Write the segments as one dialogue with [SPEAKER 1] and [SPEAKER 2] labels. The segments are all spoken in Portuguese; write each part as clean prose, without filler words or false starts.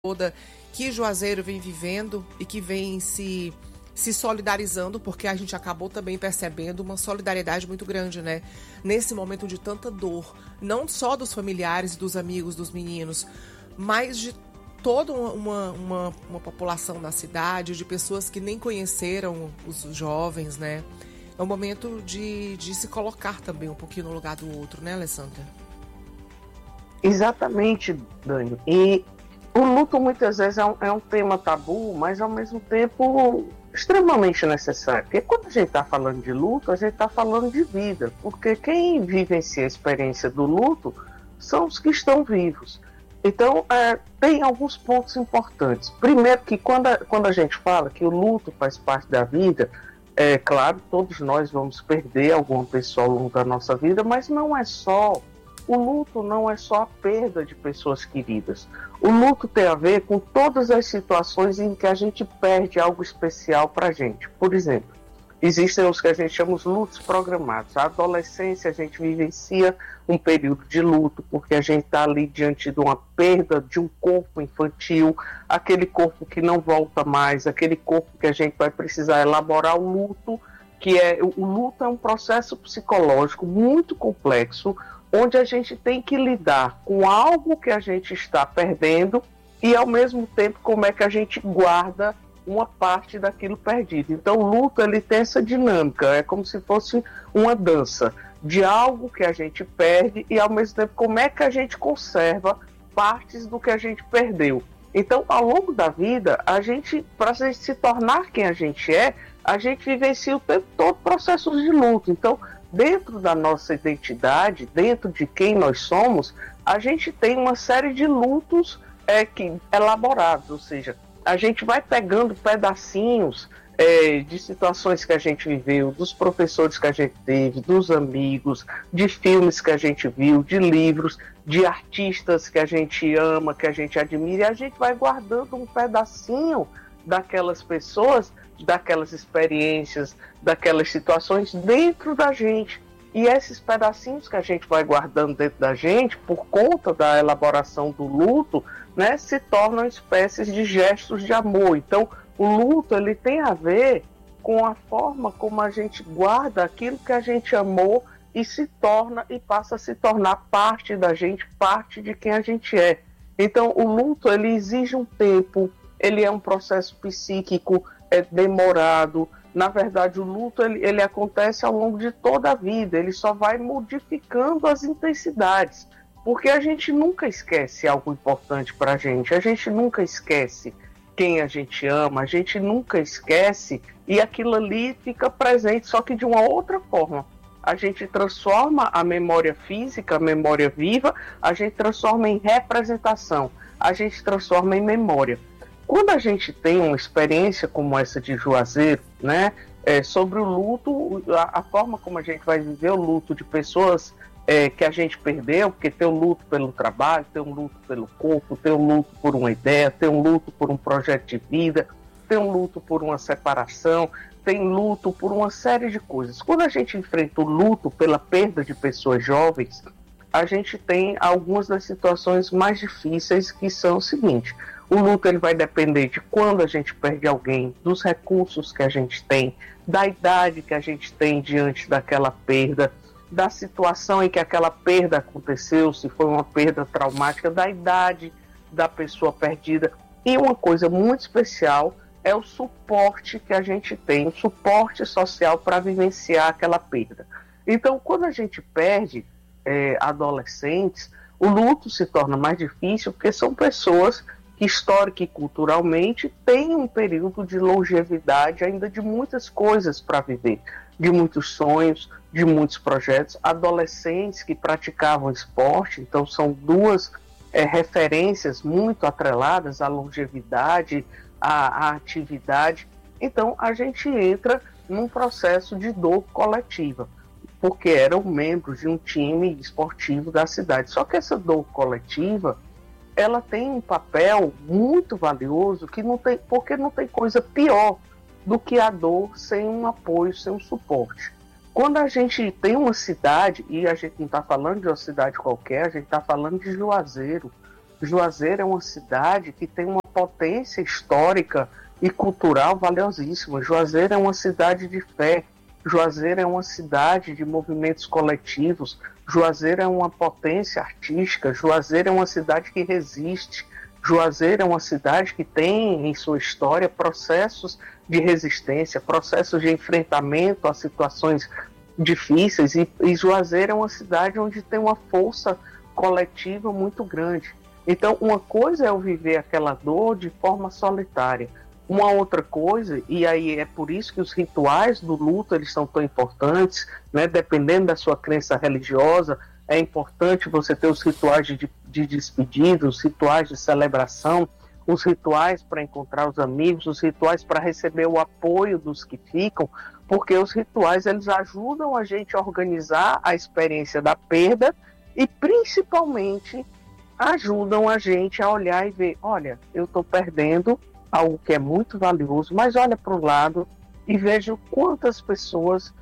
[SPEAKER 1] toda que Juazeiro vem vivendo e que vem se solidarizando, porque a gente acabou também percebendo uma solidariedade muito grande, né? Nesse momento de tanta dor, não só dos familiares, dos amigos, dos meninos, mas de toda uma população na cidade, de pessoas que nem conheceram os jovens, né? É um momento de se colocar também um pouquinho no lugar do outro, né, Alessandra?
[SPEAKER 2] Exatamente, Dani. E o luto muitas vezes é um tema tabu, mas ao mesmo tempo extremamente necessário. Porque quando a gente está falando de luto, a gente está falando de vida. Porque quem vivencia a experiência do luto são os que estão vivos. Então, tem alguns pontos importantes. Primeiro, que quando a gente fala que o luto faz parte da vida, é claro, todos nós vamos perder alguma pessoa ao longo da nossa vida, mas não é só. O luto não é só a perda de pessoas queridas. O luto tem a ver com todas as situações em que a gente perde algo especial para a gente. Por exemplo, existem os que a gente chama de lutos programados. A adolescência, a gente vivencia um período de luto, porque a gente está ali diante de uma perda de um corpo infantil, aquele corpo que não volta mais, aquele corpo que a gente vai precisar elaborar o luto, o luto é um processo psicológico muito complexo, onde a gente tem que lidar com algo que a gente está perdendo e, ao mesmo tempo, como é que a gente guarda uma parte daquilo perdido. Então, o luto ele tem essa dinâmica, é como se fosse uma dança de algo que a gente perde e, ao mesmo tempo, como é que a gente conserva partes do que a gente perdeu. Então, ao longo da vida, para a gente se tornar quem a gente é, a gente vivencia o tempo todo processos de luto. Então, dentro da nossa identidade, dentro de quem nós somos, a gente tem uma série de lutos elaborados, ou seja, a gente vai pegando pedacinhos de situações que a gente viveu, dos professores que a gente teve, dos amigos, de filmes que a gente viu, de livros, de artistas que a gente ama, que a gente admira, e a gente vai guardando um pedacinho daquelas pessoas, daquelas experiências, daquelas situações dentro da gente. E esses pedacinhos que a gente vai guardando dentro da gente, por conta da elaboração do luto, né, se tornam espécies de gestos de amor. Então, o luto ele tem a ver com a forma como a gente guarda aquilo que a gente amou e passa a se tornar parte da gente, parte de quem a gente é. Então, o luto ele exige um tempo, ele é um processo psíquico demorado. Na verdade, o luto ele acontece ao longo de toda a vida, ele só vai modificando as intensidades, porque a gente nunca esquece algo importante para a gente nunca esquece quem a gente ama, a gente nunca esquece, e aquilo ali fica presente, só que de uma outra forma. A gente transforma a memória física, a memória viva, a gente transforma em representação, a gente transforma em memória. Quando a gente tem uma experiência como essa de Juazeiro, né, sobre o luto, a forma como a gente vai viver o luto de pessoas que a gente perdeu, porque tem um luto pelo trabalho, tem um luto pelo corpo, tem um luto por uma ideia, tem um luto por um projeto de vida, tem um luto por uma separação, tem luto por uma série de coisas. Quando a gente enfrenta o luto pela perda de pessoas jovens, a gente tem algumas das situações mais difíceis, que são o seguinte: o luto ele vai depender de quando a gente perde alguém, dos recursos que a gente tem, da idade que a gente tem diante daquela perda, da situação em que aquela perda aconteceu, se foi uma perda traumática, da idade da pessoa perdida. E uma coisa muito especial é o suporte que a gente tem, o suporte social para vivenciar aquela perda. Então, quando a gente perde adolescentes, o luto se torna mais difícil, porque são pessoas que histórica e culturalmente têm um período de longevidade ainda de muitas coisas para viver, de muitos sonhos, de muitos projetos. Adolescentes que praticavam esporte, então são duas referências muito atreladas à longevidade, à atividade. Então a gente entra num processo de dor coletiva, porque eram membros de um time esportivo da cidade. Só que essa dor coletiva ela tem um papel muito valioso, porque não tem coisa pior do que a dor sem um apoio, sem um suporte. Quando a gente tem uma cidade, e a gente não está falando de uma cidade qualquer, a gente está falando de Juazeiro, Juazeiro é uma cidade que tem uma potência histórica e cultural valiosíssima. Juazeiro é uma cidade de fé, Juazeiro é uma cidade de movimentos coletivos, Juazeiro é uma potência artística, Juazeiro é uma cidade que resiste, Juazeiro é uma cidade que tem em sua história processos de resistência, processos de enfrentamento a situações difíceis, e Juazeiro é uma cidade onde tem uma força coletiva muito grande. Então, uma coisa é eu viver aquela dor de forma solitária. Uma outra coisa, e aí é por isso que os rituais do luto eles são tão importantes, né? Dependendo da sua crença religiosa, é importante você ter os rituais de despedida, os rituais de celebração, os rituais para encontrar os amigos, os rituais para receber o apoio dos que ficam, porque os rituais eles ajudam a gente a organizar a experiência da perda e principalmente ajudam a gente a olhar e ver, olha, eu estou perdendo algo que é muito valioso, mas olha para o lado e vejo quantas pessoas,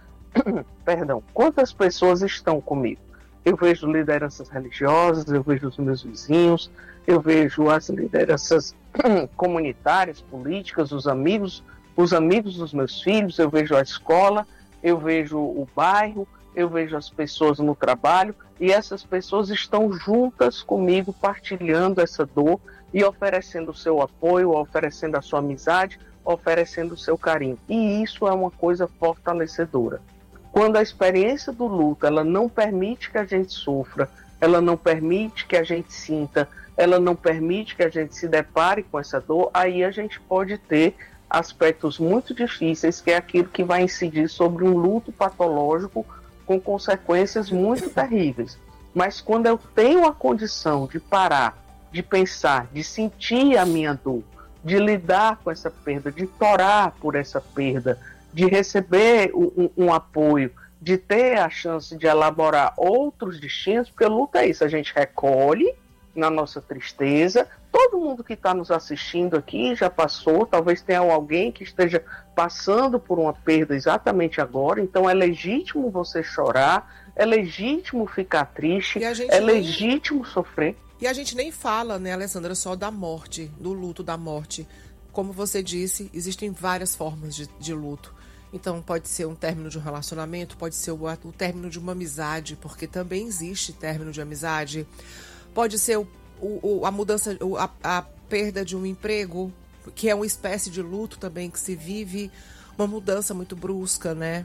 [SPEAKER 2] quantas pessoas estão comigo. Eu vejo lideranças religiosas, eu vejo os meus vizinhos, eu vejo as lideranças comunitárias, políticas, os amigos dos meus filhos, eu vejo a escola, eu vejo o bairro, eu vejo as pessoas no trabalho, e essas pessoas estão juntas comigo, partilhando essa dor e oferecendo o seu apoio, oferecendo a sua amizade, oferecendo o seu carinho. E isso é uma coisa fortalecedora. Quando a experiência do luto, ela não permite que a gente sofra, ela não permite que a gente sinta, ela não permite que a gente se depare com essa dor, aí a gente pode ter aspectos muito difíceis, que é aquilo que vai incidir sobre um luto patológico com consequências muito terríveis. Mas quando eu tenho a condição de parar, de pensar, de sentir a minha dor, de lidar com essa perda, de orar por essa perda, de receber um apoio, de ter a chance de elaborar outros destinos, porque luto é isso, a gente recolhe na nossa tristeza. Todo mundo que está nos assistindo aqui já passou, talvez tenha alguém que esteja passando por uma perda exatamente agora, então é legítimo você chorar, é legítimo ficar triste, é legítimo sofrer.
[SPEAKER 1] E a gente nem fala, né, Alessandra, só da morte, do luto da morte. Como você disse, existem várias formas de luto. Então pode ser um término de um relacionamento, pode ser o término de uma amizade, porque também existe término de amizade. Pode ser a mudança, a perda de um emprego, que é uma espécie de luto também que se vive, uma mudança muito brusca, né?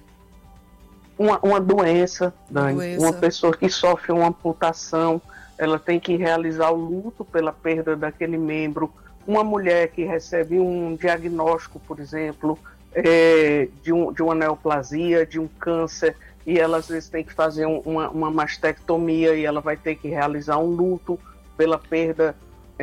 [SPEAKER 2] Uma doença, Dani, uma pessoa que sofre uma amputação, ela tem que realizar o luto pela perda daquele membro. Uma mulher que recebe um diagnóstico, por exemplo, de uma neoplasia, de um câncer, e ela às vezes tem que fazer uma mastectomia e ela vai ter que realizar um luto pela perda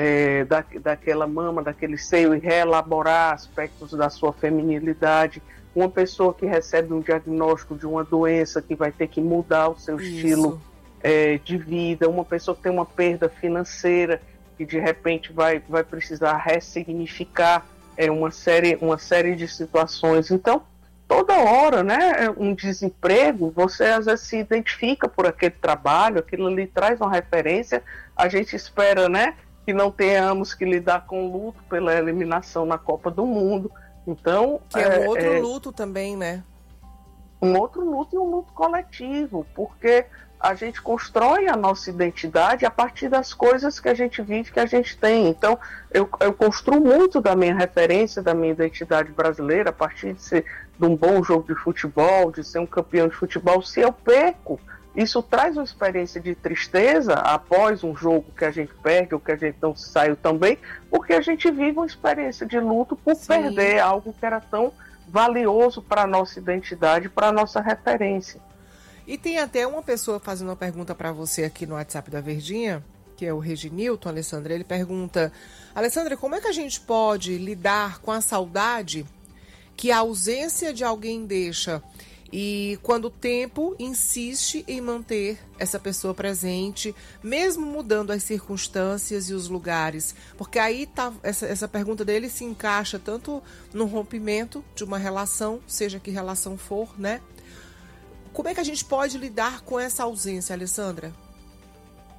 [SPEAKER 2] daquela mama, daquele seio, e reelaborar aspectos da sua feminilidade. Uma pessoa que recebe um diagnóstico de uma doença que vai ter que mudar o seu estilo de vida. Uma pessoa que tem uma perda financeira que de repente vai precisar ressignificar uma série de situações. Então, toda hora, né, um desemprego, você às vezes se identifica por aquele trabalho, aquilo ali traz uma referência, a gente espera, né, que não tenhamos que lidar com luto pela eliminação na Copa do Mundo. Então,
[SPEAKER 1] que é um outro luto também, né?
[SPEAKER 2] Um outro luto e um luto coletivo, porque a gente constrói a nossa identidade a partir das coisas que a gente vive, que a gente tem. Então, eu construo muito da minha referência, da minha identidade brasileira, a partir de um bom jogo de futebol, de ser um campeão de futebol. Se eu perco, isso traz uma experiência de tristeza após um jogo que a gente perde ou que a gente não saiu tão bem, porque a gente vive uma experiência de luto por perder algo que era tão valioso para a nossa identidade, para a nossa referência.
[SPEAKER 1] E tem até uma pessoa fazendo uma pergunta para você aqui no WhatsApp da Verdinha, que é o Reginilton, Alessandra. Ele pergunta: Alessandra, como é que a gente pode lidar com a saudade que a ausência de alguém deixa, e quando o tempo insiste em manter essa pessoa presente, mesmo mudando as circunstâncias e os lugares? Porque aí tá, essa pergunta dele se encaixa tanto no rompimento de uma relação, seja que relação for, né? Como é que a gente pode lidar com essa ausência, Alessandra?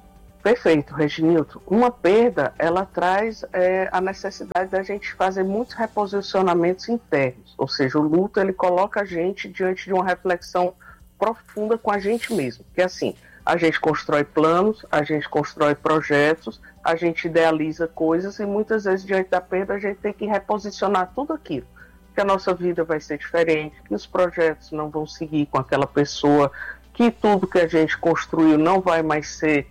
[SPEAKER 2] Perfeito, Reginildo. Uma perda, ela traz a necessidade da gente fazer muitos reposicionamentos internos. Ou seja, o luto, ele coloca a gente diante de uma reflexão profunda com a gente mesmo. Que é assim, a gente constrói planos, a gente constrói projetos, a gente idealiza coisas e muitas vezes, diante da perda, a gente tem que reposicionar tudo aquilo. Que a nossa vida vai ser diferente, que os projetos não vão seguir com aquela pessoa, que tudo que a gente construiu não vai mais ser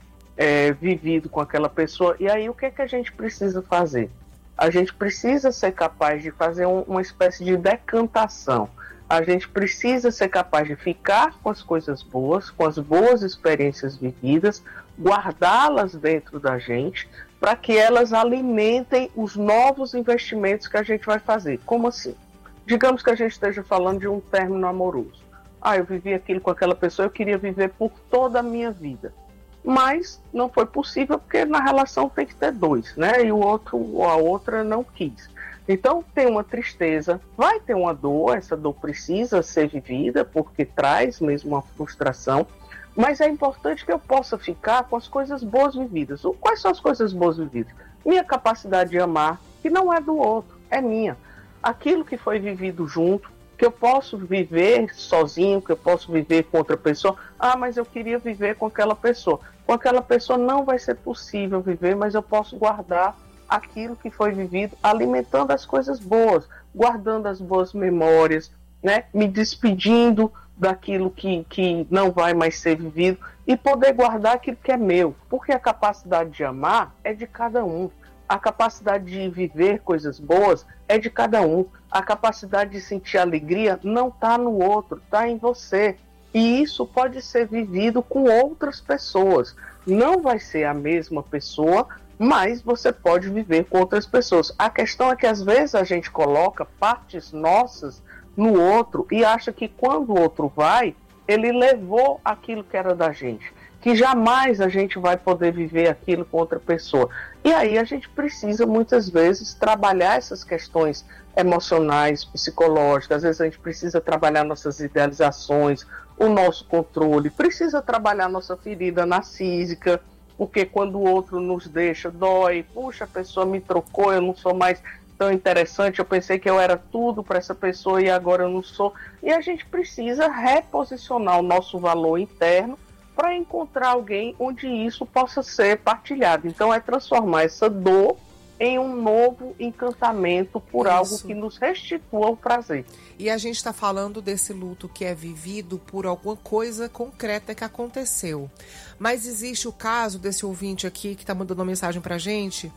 [SPEAKER 2] vivido com aquela pessoa. E aí o que é que a gente precisa fazer? A gente precisa ser capaz de fazer uma espécie de decantação. A gente precisa ser capaz de ficar com as coisas boas, com as boas experiências vividas, guardá-las dentro da gente, para que elas alimentem os novos investimentos que a gente vai fazer. Como assim? Digamos que a gente esteja falando de um término amoroso. Eu vivi aquilo com aquela pessoa, eu queria viver por toda a minha vida. Mas não foi possível porque na relação tem que ter dois, né? E o outro ou a outra não quis. Então tem uma tristeza, vai ter uma dor, essa dor precisa ser vivida porque traz mesmo uma frustração, mas é importante que eu possa ficar com as coisas boas vividas. Quais são as coisas boas vividas? Minha capacidade de amar, que não é do outro, é minha. Aquilo que foi vivido junto, que eu posso viver sozinho, que eu posso viver com outra pessoa. Mas eu queria viver com aquela pessoa. Com aquela pessoa não vai ser possível viver, mas eu posso guardar aquilo que foi vivido, alimentando as coisas boas, guardando as boas memórias, né? Me despedindo daquilo que não vai mais ser vivido e poder guardar aquilo que é meu. Porque a capacidade de amar é de cada um. A capacidade de viver coisas boas é de cada um. A capacidade de sentir alegria não está no outro, está em você. E isso pode ser vivido com outras pessoas. Não vai ser a mesma pessoa, mas você pode viver com outras pessoas. A questão é que às vezes a gente coloca partes nossas no outro e acha que quando o outro vai, ele levou aquilo que era da gente. Que jamais a gente vai poder viver aquilo com outra pessoa. E aí a gente precisa, muitas vezes, trabalhar essas questões emocionais, psicológicas. Às vezes a gente precisa trabalhar nossas idealizações, o nosso controle, precisa trabalhar nossa ferida narcísica, porque quando o outro nos deixa, dói. Puxa, a pessoa me trocou, eu não sou mais tão interessante, eu pensei que eu era tudo para essa pessoa e agora eu não sou. E a gente precisa reposicionar o nosso valor interno para encontrar alguém onde isso possa ser partilhado. Então é transformar essa dor em um novo encantamento por algo que nos restitua o prazer.
[SPEAKER 1] E a gente está falando desse luto que é vivido por alguma coisa concreta que aconteceu. Mas existe o caso desse ouvinte aqui que está mandando uma mensagem para a gente,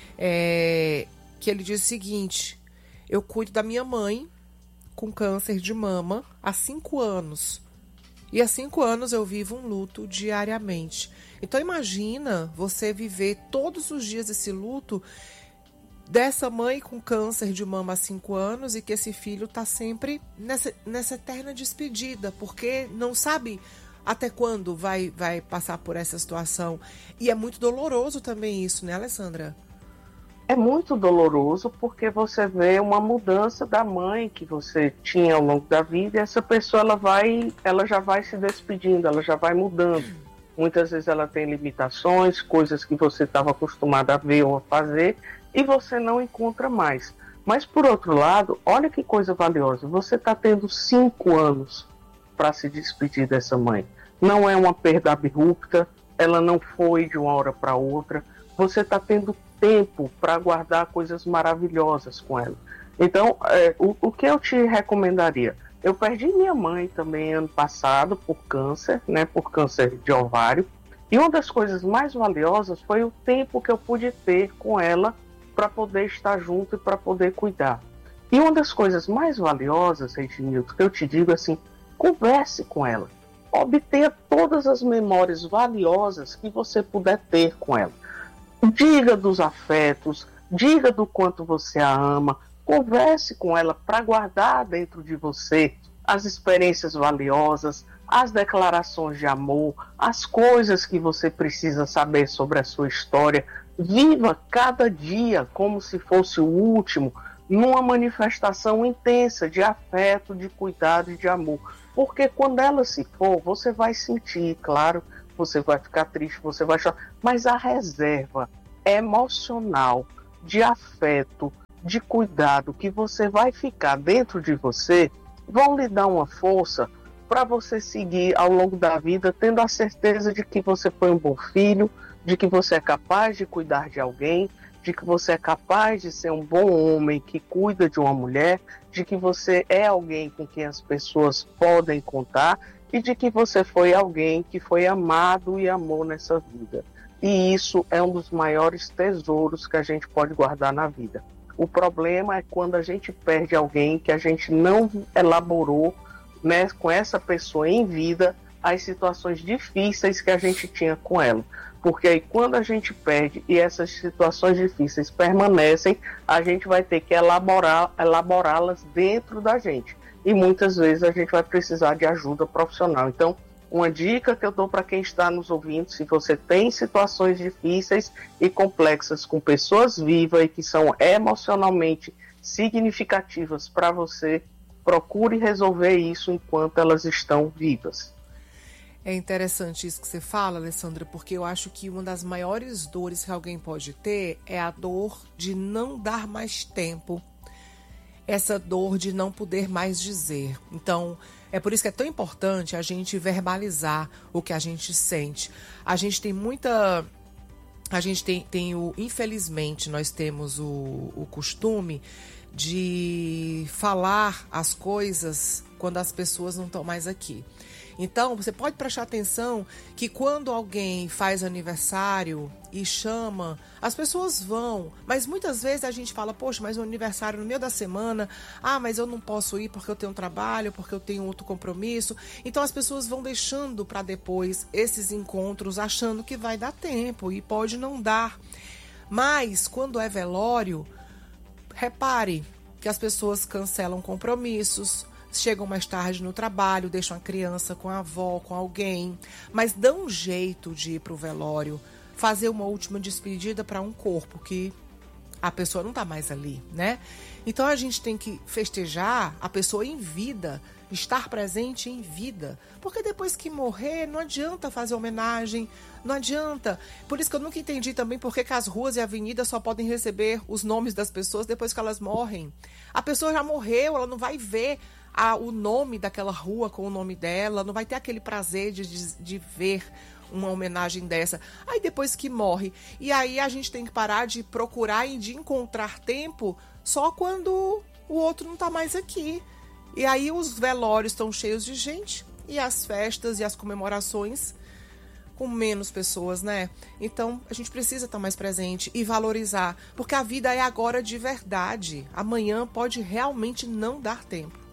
[SPEAKER 1] que ele diz o seguinte: eu cuido da minha mãe com câncer de mama há 5 anos. E há 5 anos eu vivo um luto diariamente. Então imagina você viver todos os dias esse luto dessa mãe com câncer de mama há 5 anos e que esse filho está sempre nessa eterna despedida, porque não sabe até quando vai passar por essa situação. E é muito doloroso também isso, né, Alessandra?
[SPEAKER 2] É muito doloroso porque você vê uma mudança da mãe que você tinha ao longo da vida e essa pessoa ela já vai se despedindo, ela já vai mudando. Muitas vezes ela tem limitações, coisas que você estava acostumado a ver ou a fazer e você não encontra mais. Mas por outro lado, olha que coisa valiosa, você está tendo 5 anos para se despedir dessa mãe. Não é uma perda abrupta, ela não foi de uma hora para outra, você está tendo tempo para guardar coisas maravilhosas com ela. Então, o que eu te recomendaria? Eu perdi minha mãe também ano passado por câncer, né, por câncer de ovário, e uma das coisas mais valiosas foi o tempo que eu pude ter com ela para poder estar junto e para poder cuidar. E uma das coisas mais valiosas, Reginildo, que eu te digo assim, converse com ela, obtenha todas as memórias valiosas que você puder ter com ela. Diga dos afetos, diga do quanto você a ama, converse com ela para guardar dentro de você as experiências valiosas, as declarações de amor, as coisas que você precisa saber sobre a sua história. Viva cada dia como se fosse o último, numa manifestação intensa de afeto, de cuidado e de amor. Porque quando ela se for, você vai sentir, claro, você vai ficar triste, você vai chorar, mas a reserva emocional, de afeto, de cuidado que você vai ficar dentro de você, vão lhe dar uma força para você seguir ao longo da vida, tendo a certeza de que você foi um bom filho, de que você é capaz de cuidar de alguém, de que você é capaz de ser um bom homem que cuida de uma mulher, de que você é alguém com quem as pessoas podem contar e de que você foi alguém que foi amado e amou nessa vida. E isso é um dos maiores tesouros que a gente pode guardar na vida. O problema é quando a gente perde alguém que a gente não elaborou, né, com essa pessoa em vida, as situações difíceis que a gente tinha com ela. Porque aí quando a gente perde e essas situações difíceis permanecem, a gente vai ter que elaborá-las dentro da gente. E muitas vezes a gente vai precisar de ajuda profissional. Então, uma dica que eu dou para quem está nos ouvindo: se você tem situações difíceis e complexas com pessoas vivas e que são emocionalmente significativas para você, procure resolver isso enquanto elas estão vivas.
[SPEAKER 1] É interessante isso que você fala, Alessandra, porque eu acho que uma das maiores dores que alguém pode ter é a dor de não dar mais tempo, essa dor de não poder mais dizer. Então, é por isso que é tão importante a gente verbalizar o que a gente sente. A gente tem muita... A gente tem o... Infelizmente, nós temos o costume de falar as coisas quando as pessoas não estão mais aqui. Então, você pode prestar atenção que quando alguém faz aniversário e chama, as pessoas vão. Mas muitas vezes a gente fala: poxa, mas o aniversário no meio da semana, mas eu não posso ir porque eu tenho trabalho, porque eu tenho outro compromisso. Então as pessoas vão deixando para depois esses encontros, achando que vai dar tempo, e pode não dar. Mas quando é velório, repare que as pessoas cancelam compromissos, chegam mais tarde no trabalho, deixam a criança com a avó, com alguém, mas dão um jeito de ir para o velório, fazer uma última despedida para um corpo que a pessoa não está mais ali, né? Então a gente tem que festejar a pessoa em vida, estar presente em vida, porque depois que morrer não adianta fazer homenagem, não adianta. Por isso que eu nunca entendi também por que as ruas e avenidas só podem receber os nomes das pessoas depois que elas morrem. A pessoa já morreu, ela não vai ver o nome daquela rua com o nome dela, não vai ter aquele prazer de ver uma homenagem dessa. Aí depois que morre, e aí a gente tem que parar de procurar e de encontrar tempo só quando o outro não tá mais aqui. E aí os velórios estão cheios de gente e as festas e as comemorações com menos pessoas, né? Então a gente precisa estar mais presente e valorizar, porque a vida é agora de verdade. Amanhã pode realmente não dar tempo.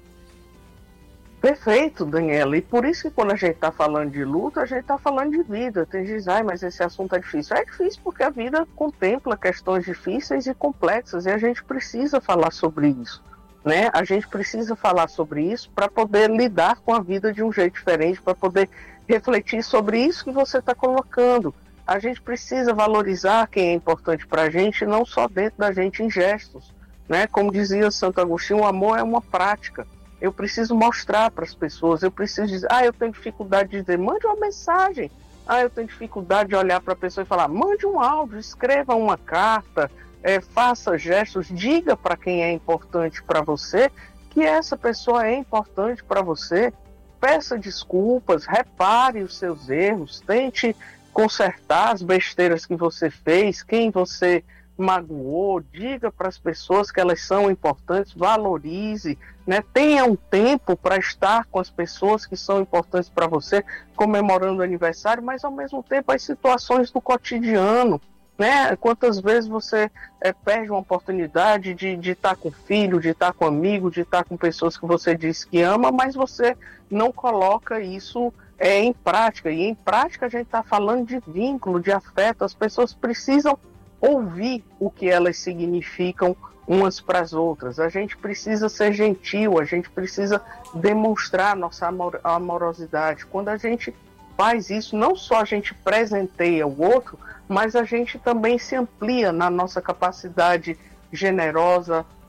[SPEAKER 2] Perfeito, Daniela. E por isso que quando a gente está falando de luta, a gente está falando de vida. Tem gente que diz: mas esse assunto é difícil. É difícil porque a vida contempla questões difíceis e complexas e a gente precisa falar sobre isso, né? A gente precisa falar sobre isso para poder lidar com a vida de um jeito diferente, para poder refletir sobre isso que você está colocando. A gente precisa valorizar quem é importante para a gente, não só dentro da gente em gestos, né? Como dizia Santo Agostinho, o amor é uma prática. Eu preciso mostrar para as pessoas, eu preciso dizer: eu tenho dificuldade de dizer, mande uma mensagem. Eu tenho dificuldade de olhar para a pessoa e falar: mande um áudio, escreva uma carta, faça gestos, diga para quem é importante para você que essa pessoa é importante para você. Peça desculpas, repare os seus erros, tente consertar as besteiras que você fez, quem você magoou, diga para as pessoas que elas são importantes, valorize, né? Tenha um tempo para estar com as pessoas que são importantes para você, comemorando o aniversário, mas ao mesmo tempo as situações do cotidiano, né? Quantas vezes você perde uma oportunidade de estar com filho, de estar com amigo, de estar com pessoas que você diz que ama, mas você não coloca isso em prática. E em prática a gente está falando de vínculo, de afeto. As pessoas precisam ouvir o que elas significam umas para as outras. A gente precisa ser gentil, a gente precisa demonstrar nossa amorosidade. Quando a gente faz isso, não só a gente presenteia o outro, mas a gente também se amplia na nossa capacidade generosa,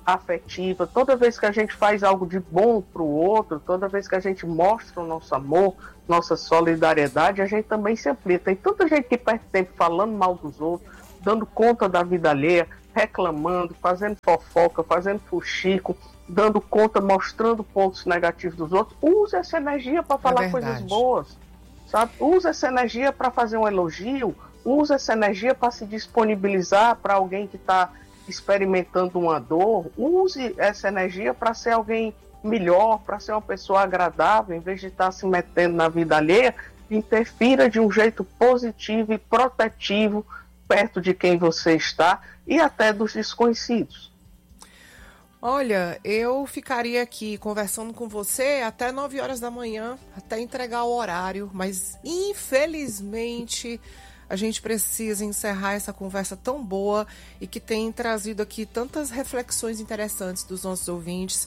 [SPEAKER 2] afetiva, toda vez que a gente faz algo de bom para o outro, toda vez que a gente mostra o nosso amor, nossa solidariedade, a gente também se amplia. Tem tanta gente que perde tempo falando mal dos outros, dando conta da vida alheia, reclamando, fazendo fofoca, fazendo fuxico, dando conta, mostrando pontos negativos dos outros. Use essa energia para falar coisas boas, sabe? Use essa energia para fazer um elogio, use essa energia para se disponibilizar para alguém que está experimentando uma dor. Use essa energia para ser alguém melhor, para ser uma pessoa agradável, em vez de estar se metendo na vida alheia. Interfira de um jeito positivo e protetivo perto de quem você está e até dos desconhecidos.
[SPEAKER 1] Olha, eu ficaria aqui conversando com você até 9 horas da manhã, até entregar o horário, mas infelizmente a gente precisa encerrar essa conversa tão boa e que tem trazido aqui tantas reflexões interessantes dos nossos ouvintes.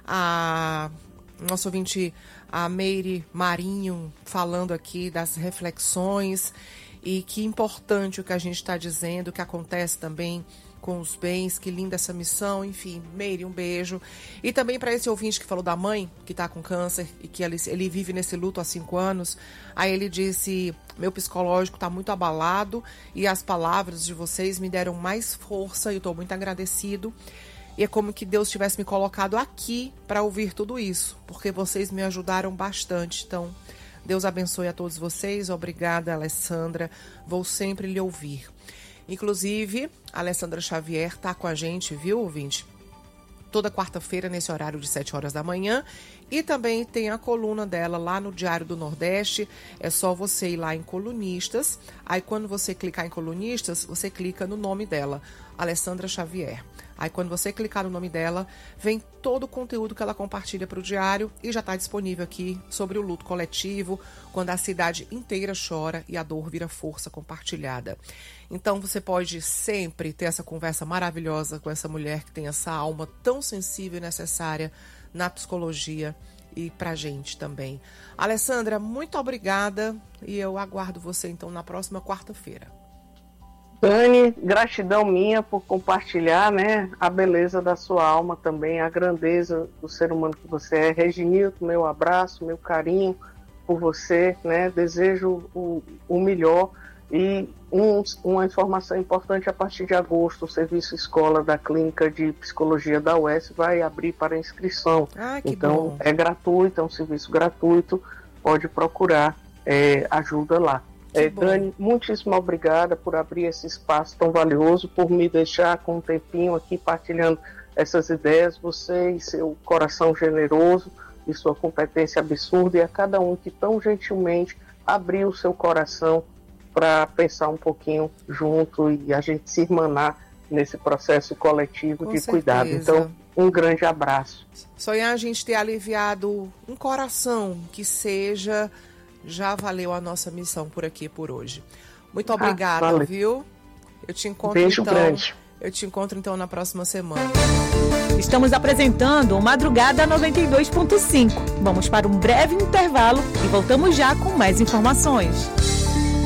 [SPEAKER 1] Nosso ouvinte, a Meire Marinho, falando aqui das reflexões e que importante o que a gente está dizendo, que acontece também com os bens, que linda essa missão. Enfim, Meire, um beijo. E também para esse ouvinte que falou da mãe, que está com câncer e que ele vive nesse luto há 5 anos. Aí ele disse, meu psicológico está muito abalado e as palavras de vocês me deram mais força e eu estou muito agradecido. E é como que Deus tivesse me colocado aqui para ouvir tudo isso, porque vocês me ajudaram bastante. Então, Deus abençoe a todos vocês. Obrigada, Alessandra. Vou sempre lhe ouvir. Inclusive, a Alessandra Xavier está com a gente, viu, ouvinte? Toda quarta-feira, nesse horário de 7 horas da manhã. E também tem a coluna dela lá no Diário do Nordeste. É só você ir lá em Colunistas. Aí, quando você clicar em Colunistas, você clica no nome dela, Alessandra Xavier. Aí, quando você clicar no nome dela, vem todo o conteúdo que ela compartilha para o Diário e já está disponível aqui sobre o luto coletivo, quando a cidade inteira chora e a dor vira força compartilhada. Então, você pode sempre ter essa conversa maravilhosa com essa mulher que tem essa alma tão sensível e necessária na psicologia e pra gente também. Alessandra, muito obrigada e eu aguardo você então na próxima quarta-feira.
[SPEAKER 2] Dani, gratidão minha por compartilhar, né, a beleza da sua alma também, a grandeza do ser humano que você é. Reginildo, meu abraço, meu carinho por você, né, desejo o melhor. E uma informação importante: a partir de agosto, o serviço escola da Clínica de Psicologia da UES vai abrir para inscrição. Então, bom. É gratuito, é um serviço gratuito, pode procurar ajuda lá. Dani, muitíssimo obrigada por abrir esse espaço tão valioso, por me deixar com um tempinho aqui partilhando essas ideias. Você e seu coração generoso e sua competência absurda, e a cada um que tão gentilmente abriu o seu coração para pensar um pouquinho junto e a gente se irmanar nesse processo coletivo de cuidado. Então, um grande abraço.
[SPEAKER 1] Sonhar a gente ter aliviado um coração que seja, já valeu a nossa missão por aqui por hoje. Muito obrigada, viu? Eu te encontro
[SPEAKER 2] Beijo grande.
[SPEAKER 1] Eu te encontro então na próxima semana.
[SPEAKER 3] Estamos apresentando o Madrugada 92.5. Vamos para um breve intervalo e voltamos já com mais informações.